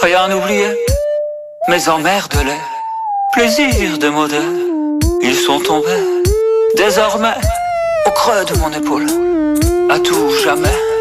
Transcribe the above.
Rien n'oublié, mais emmerde-les. Plaisir démodé, ils sont tombés. Désormais, au creux de mon épaule, à tout jamais.